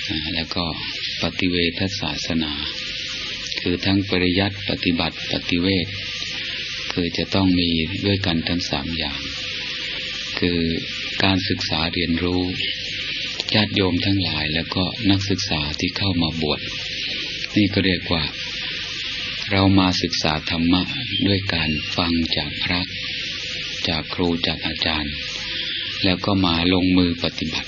แล้วก็ปฏิเวทศาสนาคือทั้งปริยัติปฏิบัติปฏิเวทคือจะต้องมีด้วยกันทั้ง3อย่างคือการศึกษาเรียนรู้ญาติโยมทั้งหลายแล้วก็นักศึกษาที่เข้ามาบวชนี่ก็เรียกว่าเรามาศึกษาธรรมะด้วยการฟังจากพระจากครูจากอาจารย์แล้วก็มาลงมือปฏิบัติ